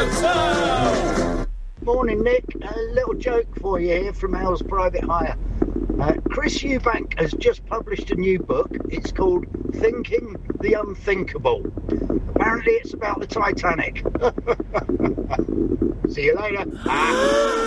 Closer! Morning, Nick. A little joke for you here from Al's Private Hire. Chris Eubank has just published a new book. It's called Thinking the Unthinkable. Apparently it's about the Titanic. See you later.